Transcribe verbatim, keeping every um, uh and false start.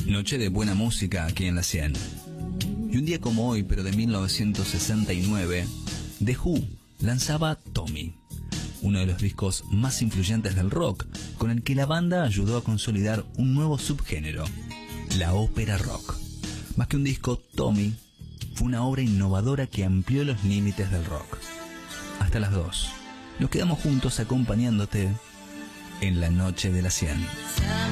Noche de buena música aquí en la cien. Y un día como hoy, pero de mil novecientos sesenta y nueve, The Who lanzaba Tommy, uno de los discos más influyentes del rock, con el que la banda ayudó a consolidar un nuevo subgénero, la ópera rock. Más que un disco, Tommy fue una obra innovadora que amplió los límites del rock. Hasta las dos. Nos quedamos juntos acompañándote en la noche de la cien.